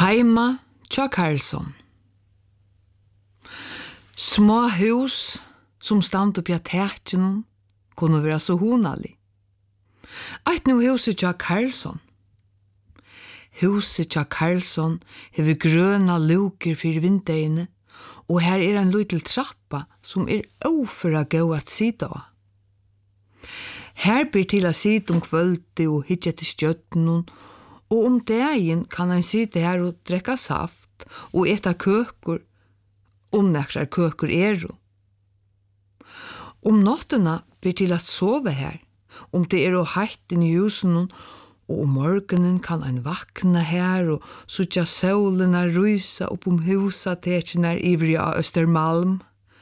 Heima tja Karlsson. Små hus som stand upp i tätjenum kunne være så honalig. Eit nu huset tja Karlsson. Huset tja Karlsson hever grøna luker fyrir vindegene, og her en liten trappa som ofra gå at sida av. Her blir til å sida kvöldi og hitja til stjøtnen, og dagen kan han sida her og drekka saft og eta køkur, nekrar køkur notterna blir til at sove her, det heitt i husen, og morgenen kan han vakna her og sutja solena rysa opp husa tekjene ivrig av Östermalm.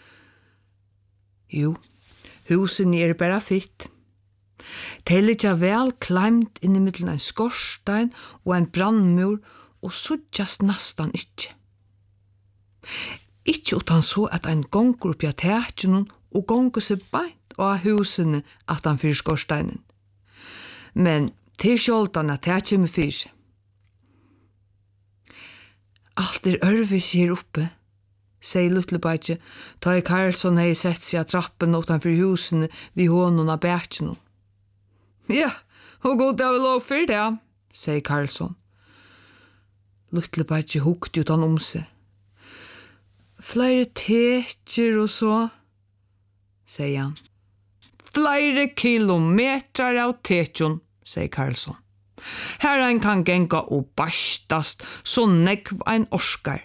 Jo, husen bara fitt. Det ligger vel kleimt inn i middelen en skorstein og en brandmur, og sutjas nastan ikkje. Ikkje utan så at ein gongur oppi av tekjene og gongur seg beint av husene at han fyrir skorsteinen. Men til skjoldan at det kommer fyrir. Alt ørvis her oppe, sier Lutlebaitje, ta i Karlsson hei sett seg av trappen utanfor husene vi hånden av bætjene. Ja, og god jeg vil lov for det, sier Karlsson. Lutlebaitje hukte utan seg. Flere tekjer og så, sier han. Flere kilometer av tekjon, sier Karlsson. Her ein kan genga og bastast, så nekv ein orskar.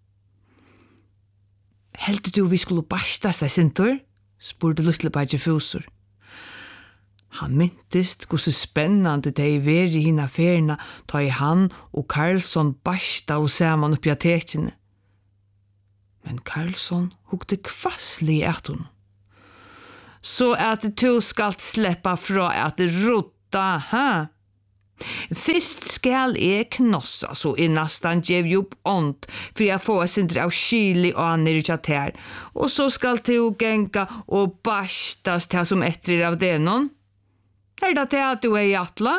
Helt du vi skulle bastast deg, Sintur? Spurte Lutlebaitje fusur. Han myntist hvor så spennande det veri hina ferina ta i han og Karlsson basta og saman oppi av tekjene. Men Karlsson hukte kvasslig at hon. Så at du skal sleppa fra at rota, ha? Fyrst skal jeg knossa, så nastan gjev jo opp ånd, for jeg får sindre av kyli og anir i her, og så skal du genka og bastas til som etter av det noen. Det til at du i atla?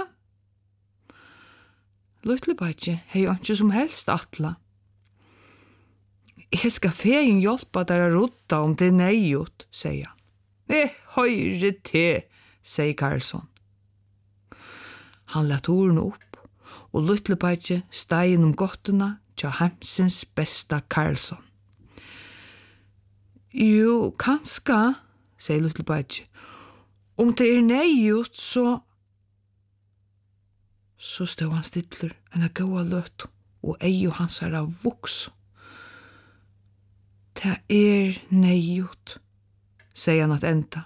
Lutlebaitje hei jo ikke som helst atla. Jeg skal fegin hjelpa der å rota det nøyot, sier han. Høyre til, sier Karlsson. Han lett ordene opp, og Lutlebaitje stein gottena til hemsens besta Karlsson. Jo, kanska, sier Lutlebaitje. Det nøyot, så stod han stidler enn a gåa løt, og eio hans av voks. Det nøyot, sier han at enda.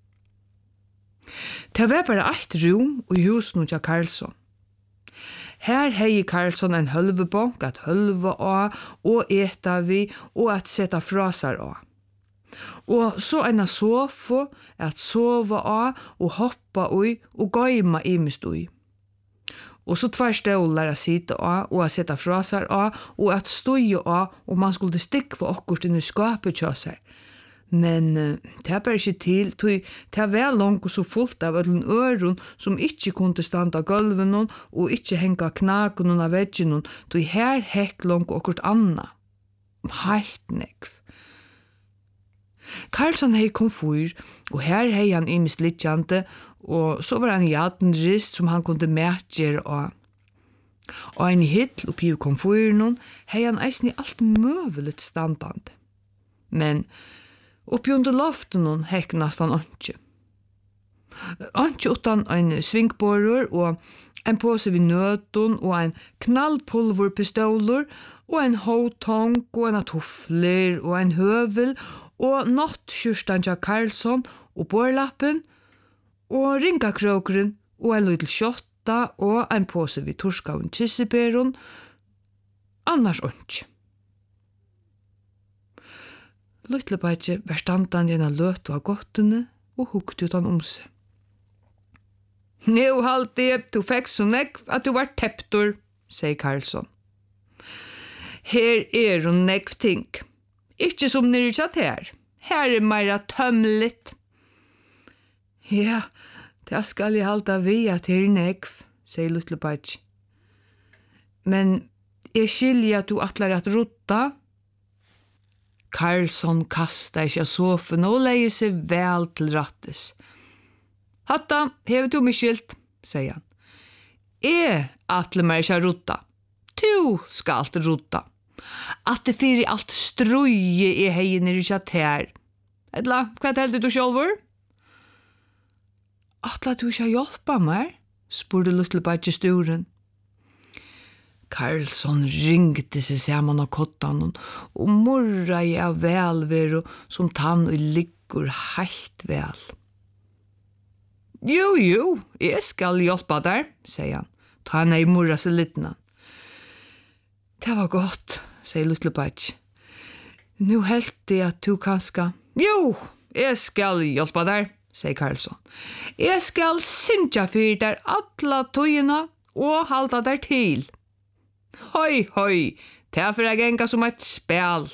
Det var bare eit rum i husen til Karlsson. Her hei Karlsson en hølvebank at hølve av, og eta vi, og at setta frasar av. Og så en sofa at sova av, og hoppa ui, og gaima imist ui. Og så tvær stålar a sita av, og a setta frasar av, og at stoja av, og man skulle stikva okkurst inn i skapet kjøsar. Men det bare ikke til, det var langt og så fullt av ødelen øren som ikke kunne standa av gulven og ikke henga knaken av veggen, det her hekk langt og okkur anna. Helt nekv. Karlsson hei komfyr, og her hei han imist litjante, og så var han jatenrist som han kunne mætjer av. Og en hittl oppi komfyren, hei han eisen i alt møvelet standande. Men oppi under loften hekk nastan åndsje. Åndsje utan en svingborur og en pose vid nøton og en knallpulverpistoler og en håtong og en tuffler og en høvel og nattkjørstan til Karlsson og borlappen og ringakrokeren og en liten kjotta og en pose vid torskaven kisseberon, annars åndsje. Lutlebaitje var standan gjennom løt og gottene og hukte utan seg. Nå halte jeg, du fikk så nekv at du var teptor, sier Karlsson. Her hun nekv ting. Ikke som nere kjatt her. Her meira tømligt. Ja, det skal jeg halte vi at her nekv, sier Lutlebaitje. Men Jeg skiljer at du atler at rutta. Karlsson kastar ikke av sofen og leier seg vel til rattes. Hatta, hever du mig skilt, sier han. Jeg atler meg ikke rutta. Du skal alt rutta. At det fyrir alt strøye I heien ikke at her. Edla, hva heldur du sjálfur? Atla du ikke hjelpa meg? Spurte Luttelbadje sturen. Karlsson ringte seg sammen av kottan og morra I av velvero som tann og ligger helt vel. Jo, jeg skal hjelpa der, sier han. Ta han I morra seg littna. Det var godt, sier Luttelbadje. Nu helt det at du kanska. Jo, jeg skal hjelpa der, sier Karlsson. Jeg skal synja fyrir der alla tøyina og halda der til. Hoi, det for jeg genga som et spel.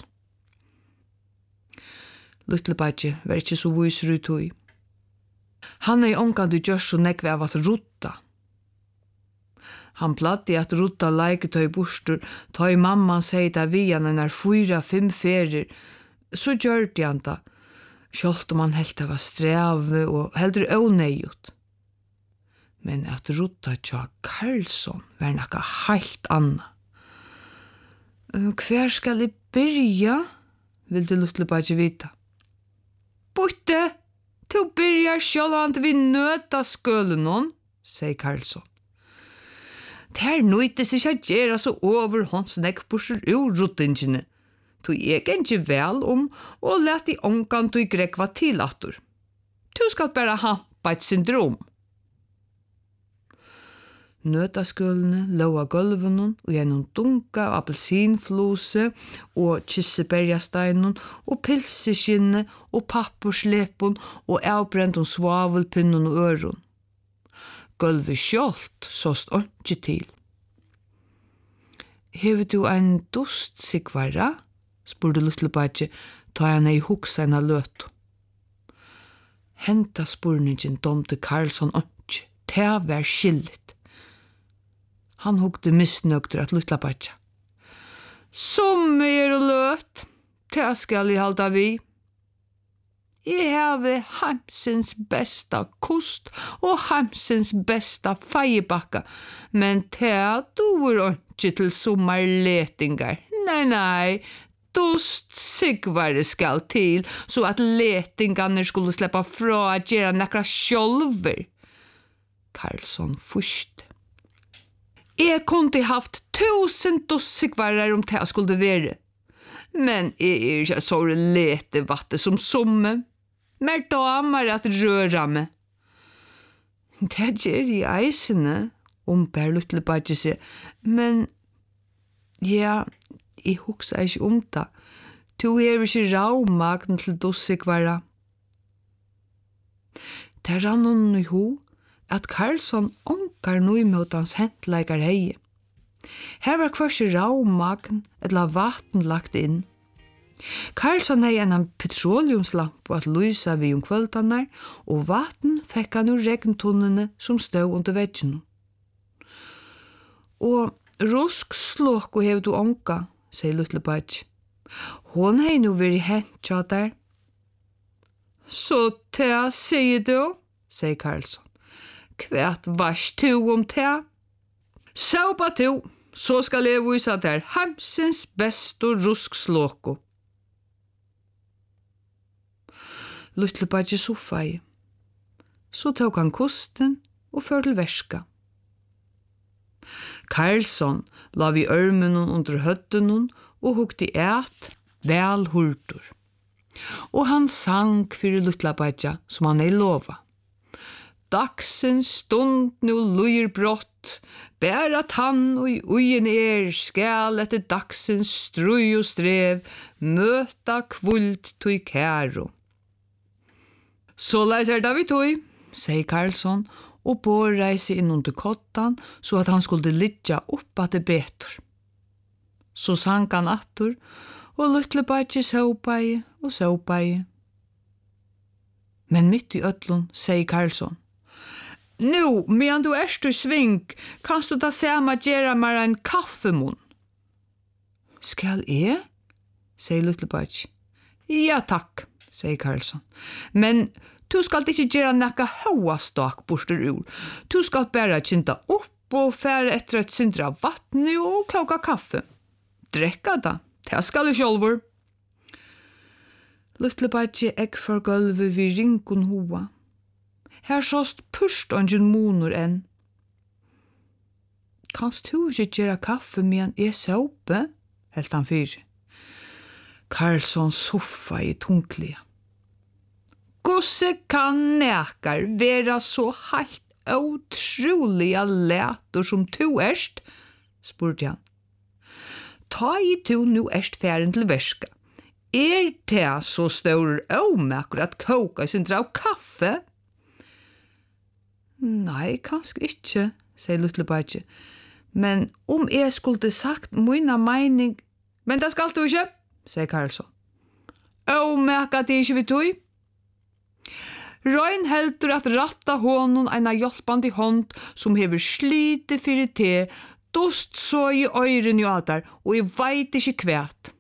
Luttelbadje var ikke så viser ut tøy. Han ongan du gjør så nekve av at rutta. Han platt I at rutta leiketøy bostur, ta I mamma sier det vi han 4-5 ferier, så gjør det han da. Sjølt om han helt var streve og heldur åneiut. Men at rutta tja Karlsson var nakka heilt anna. Hver skal jeg byrja? Vil du Luttelbadje vita. Botte, du byrjar sjølvand vi nøta skølenon, sier Karlsson. Der nøytes ikke at gjøre så over hans nekkborser ur ruttingene. Du er ikke vel og let I ongan du grekva tilattur. Du skal bare hampa et syndrom. Nøtaskullene lå av gulven og gjennom dunka av appelsinflose og kisseberjasteinen og pilseskinne og papperslepen og avbrent svavelpinnen og øron. Gulvet skjolt såst ikke til. Hever du en dost sikvara? Spurte Luttelbadje, ta han I huksa en av løt. Henta spurningen domte Karlsson ikke, det var skillet. Han hugde misnøgter at Luttelbadje. Som og løt, det skal jeg halda vi. Jeg have heimsens besta kost og heimsens besta feiebakka, men det doer ikke til sommerletingar. Nei, dost sigvare skal til, så at letingarne skulle släppa fra at gjøre nekra sjolver. Karlsson fyrste. Jeg kunne haft 1000 dossigvarer om det skulle være. Men jeg ikke så lete vatte som somme. Mer damer at røra meg. Det gjør I eisene, Per Luttelbadje seg. Men, ja, jeg hukser ikke det. Du er ikke ravmagn til dossigvarer. Det rann hun I ho, at Karlsson onkar nu mot hans hentleikar heie. Her var kvarsi ravmagn eller vatten lagt inn. Karlsson hei en petroleumslamp at lysa vi kvöldanar, og vatten fekk han ur regntunnene som stod under veggen. Og rusk slåk og hev du onka, sier Luttelbadje. Hon hei nu veri hentja der. Så te sier du, sier Karlsson. Kvært varst du om te? Saupa tu, så skal jeg vise der heimsens beste ruskslåko. Luttelbadje soffai. Så tok han kosten og før til verska. Karlsson la vi ørmen under høtten og hukte et vel hurtur. Og han sang for Luttelbadje som han lova. Dagsens stund nu lujer brott, bär att han och ugen skal etter dagsens strøy og strev, møta kvult tui kæro. Så leiser da vi tui, sier Karlsson, og påreise inn under kottan, så at han skulle ligga opp at det betur. Så sang han attur, og Luttelbadje saupai og saupai. Men mitt I ötlun, sier Karlsson, nu, medan du erst I sving, kanst du da se meg gjøre meg en kaffemun. Skal jeg? Sier Lutlebatje. Ja, takk, sier Karlsson. Men du skal ikke gjøre noe høyastak borster ur. Du skal bare kynta opp og fære etter et syndra vatten og koka kaffe. Drekka da, det skal jeg sjølver. Lutlebatje egg for gulvet vid rinkun hoa. Her såst purst ungen monor enn. Kanst du ikke gjøre kaffe medan jeg såpe? Helt han fyr. Karlsson soffa i tungkliga. Gosse kan nekar vera så helt utroliga lätor som du erst? Spurte han. Ta i du nu erst færen til verska. Det så stor omakor at koka sin drav kaffe? Nei, kanskje ikke, sier Lutlebatje. Men om jeg skulle sagt mina mening... Men det skal du ikke, sier Karlsson. Omaka det ikke vi tog. Røyn heldur at ratta honom eina hjelpande hånd som hever slite fyrir te, dost så i øyren jo atar, og jeg veit ikke kvært.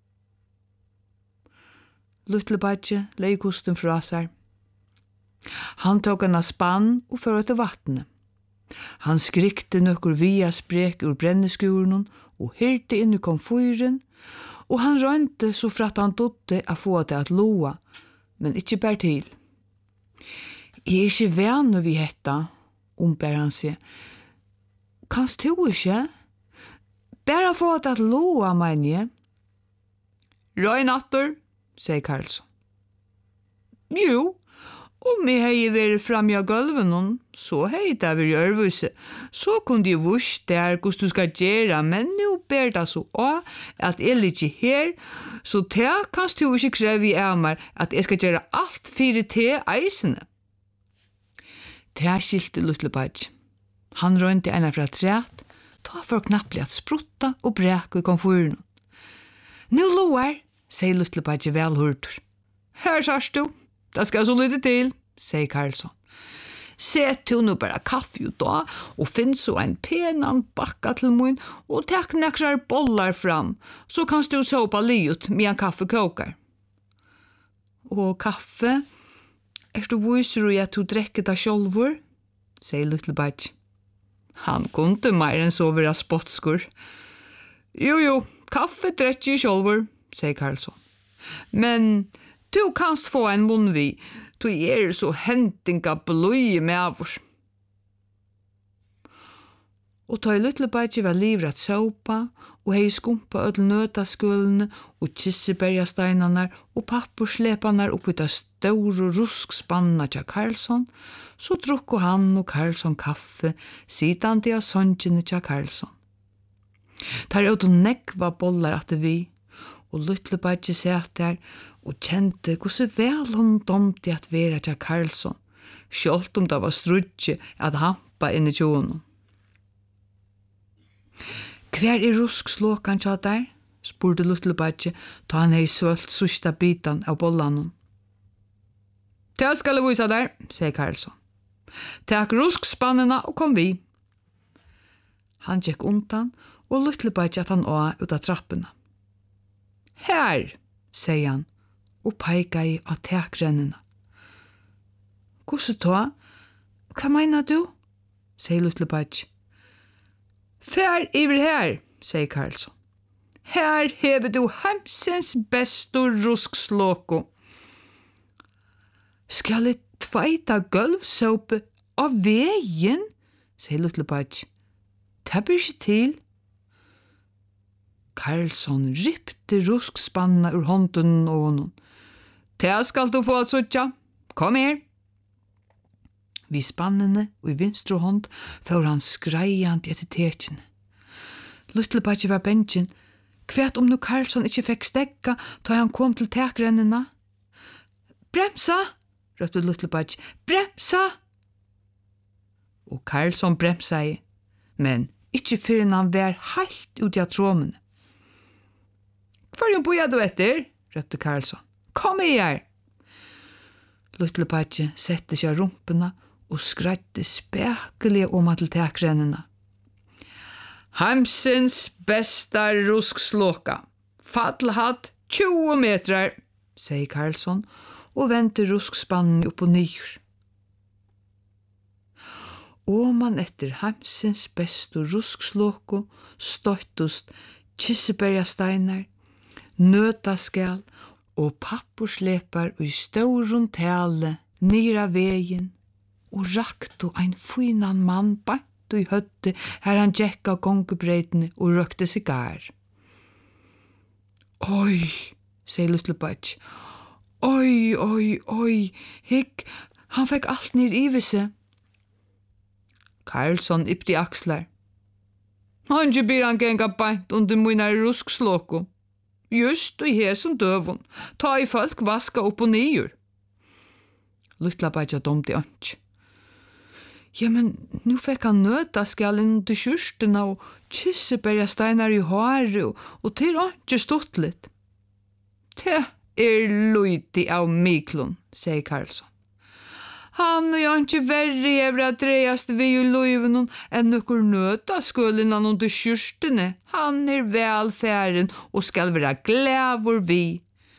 Lutlebatje lei kosten fra seg. Han tok en spann og fører til vattnet. Han skrikte nokkur via sprek ur brenneskuren og hyrte inn i komfyren, og han rønte så for at han dodde å få det at loa, men ikke bær til. Jeg ikke vane vi hetta, ombær han seg. Kanst du ikke? Bare få det at loa, mener jeg. Røy natter, sier Karlsson. Jo, om jeg hei vært fram i gulven, så hei det vært gjørvuse. Så kunne jeg vurs der hvordan du skal gjøre, men nå ber det så også at jeg ligger her, så det kanst du ikke kreve i meg at jeg skal gjøre alt fire til eisene. Det skilte Lutlebatje. Han rønte en fra træt, ta for knapplig at sprutta og brek i komfyren. Nå loer, sier Lutlebatje velhurtur. Her sørst du. Det skal så lite til, sier Karlsson. Sett du nu bare kaffe ut da, og finn så en penan bakka til mun, og takk nekrar bollar fram, så kan du såpa liut medan kaffe kokar. Og kaffe? Du viser i at du drekker det sjolvor? Sier Lutlebatje. Han kunde mer enn så være spottskur. Jo, kaffe drekker sjolvor, sier Karlsson. Men... Du kanst få en munnvi, du så hentinga bløye med oss. Og ta i Lutlebatje var livret såpa, og hei skumpa ødel nøtaskullene, og kissebergasteinene, og pappurslepene oppi ta store ruskspanna til Karlsson, så drukko han og Karlsson kaffe, sidan de av songjene til Karlsson. Der er jo nekva bollar at vi, og Lutlebatje sett der, og kjente hvordan vel hun domte at være til Karlsson, selv om det var strudje at hampa inn i tjonen. Hver ruskslåkan tja der? Spurte Lutlebatje, da han hei svølt sørsta bitan av bollanen. Det skal jeg vise der, sier Karlsson. Takk ruskspannene og kom vi. Han gikk undan, og Lutlebatje at han var ut av trappene. Her, sier han, og peika i av tekrennene. Hvordan da? Hva mener du? Sier Lutlebatje. Fær iver her, sier Karlsson. Her hever du heimsens bestor ruskslåko. Skal jeg tveita gulvsåpe av veien? Sier Lutlebatje. Det blir ikke til. Karlsson rippte ruskspanna ur hånden og honom. Det skal du få suttja. Kom her. Vi spannene og i vinstre hånd får han skreiant etter tekjen. Lutlebatje var bensjen. Kvært om nu Karlsson ikke fikk stegga da han kom til tekrennene. Bremsa! Røpte Lutlebatje. Bremsa! Og Karlsson bremsa i, men ikke før han var helt ut av tråmene. Hvor bor du etter? Røpte Karlsson. Kom her! Lutlebatje sette seg av rumpene og skratte spekelig om til tekrennene. Heimsins bästa ruskslåka. Fallhatt 20 metrar, säger Karlsson och vänder ruskspannen upp och ner. Oman efter heimsins bästa ruskslåko støttust kissebergasteinar, nøtaskal og pappurslepar i stauron tale nira vegin og raktu ein finan mann bant i høtti her han gekk av gongubreitene og røkte sigar. Oi, sier Lutlebach. Oi, hikk, han fikk alt nir i visse. Karlsson yppti axlar. Han ikke blir han genga bant under mina ruskslåko. Just i hesum døvun, ta i folk vaska upp og nyer. Lutlebach domte ønsk. Ja, men nu fikk han nøtaskallen til kyrstena og kissebergasteinar i håret og til ikke stått litt. Det luiti av Miklun, sier Karlsson. Han er ikke verre evra dreiast vi i løyven enn nokkur nøtaskallen under kyrstene. Han er velfæren og skal være glævor vi.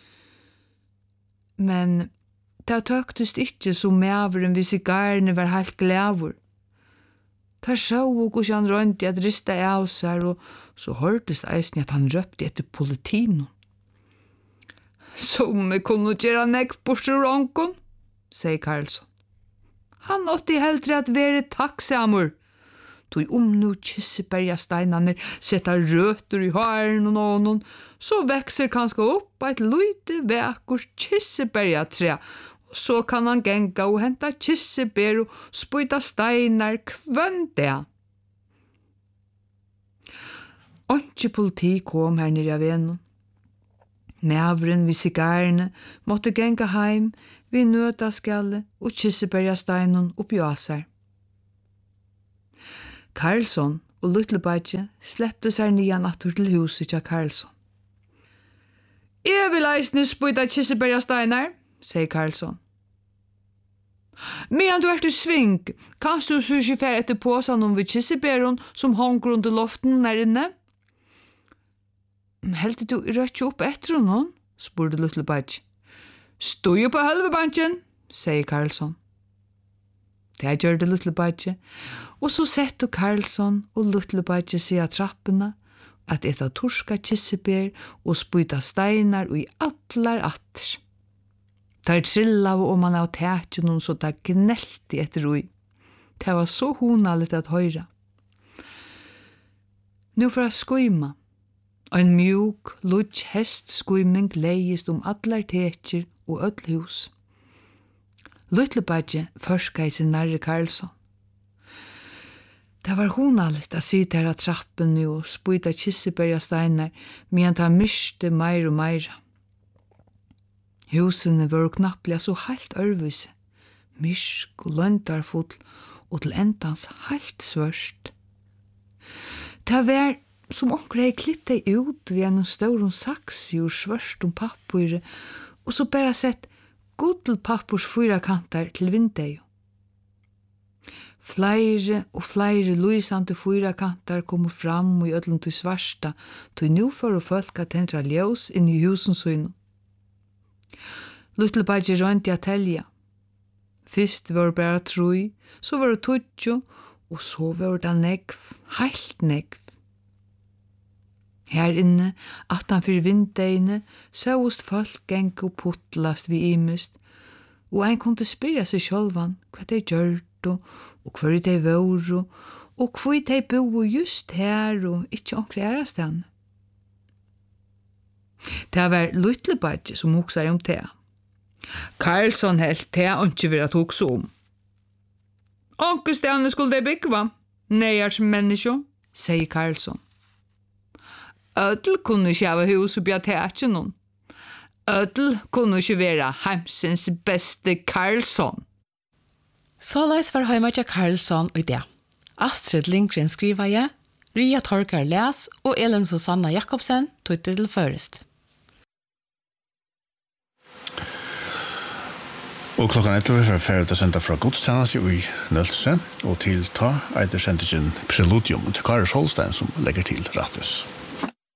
Men det tøktust ikke som mæveren hvis sigarene var helt glævor. Der så og hvordan han rønte at rista av seg, og så hørtes eisen at han røpte etter politinen. Som vi kunne gjøre nekk bortsett rånkon, sier Karlsson. Han åtte heldre at være takksamur. Tog nu kissebergasteinane setta røtter i haren og någon, så vekser kanskje opp et lite vekkurs kissebergatræ, så kan han genga og henta kissebær og spyta steinar kvønda. Ikke politi kom her nere av venen. Mævren vid sigarene måtte genga heim vid nøtaskalle og kissebergasteinen oppi asar. Karlsson og Lutlebach släppte seg nian attur til huset til Karlsson. Jeg vil eisne spyta kissebergasteinar, sier Karlsson. Men du i sving, kanst du så ikke fære etter påsan om vid kissebæron som hongur under loften der inne? Heldte du rødt opp etter noen? Spurte Lutlebach. Stod jo på halvebanken, sier Karlsson. Det gjør det Lutlebach, og så sette Karlsson og Lutlebach seg av trappene at etta torska kissebær og spyta steinar og i atlar atter. Der trilla og man av tætjen så det gnelti etter ui. Det var så honaligt at høyra. Nu for å skuima. En mjuk, lutsk hestskuiming leist allar tætjer og öll hus. Lutlebach førska i sin nærre Karlsson. Det var honaligt at sitte her av trappen og spyta kissebergasteinar medan han myrste meir og meira. Husene var knapplega så helt ørvise, myrsk og løntarfull og til endans helt svørst. Det var som onker hei klippt deg ut ved en stor saks i svørst pappur og så bare sett gudelpappurs fyrakantar til vindeg. Flere og flere lysande fyrakantar kom fram i ødlen til svarsta, til nu for å folk at tendra ljós inn i husen søyne. Lutlebach rønte a telja. Fyrst var det bare 3, så var det 20, og så var det negv, heilt negv. Her inne, attanfyr vindegene, søvust folk geng og puttlast vi imust, og ein kunne spyrja seg sjálvan hva de gjørt og hva de våru, og hva de bo just her og ikkje omkring ærastan. Det var Lutlebach som hoksa om det. Karlsson helt det ikke vil at hoksa om. Onkestene skulle de byggva, nejars menneske, sier Karlsson. Ødel kunne ikke ha hus oppi at tætje noen. Ødel kunne ikke være heimsens beste Karlsson. Så leis var heimatja Karlsson i det. Astrid Lindgren skriver jeg, Ria Torkar les og Elin Susanna Jakobsen tog til først. Og klokkan 11 er ferdig å sende fra godstjeneste i Nølse, og til ta eiter sendingen Preludium til Kari Solstein som legger til rettes.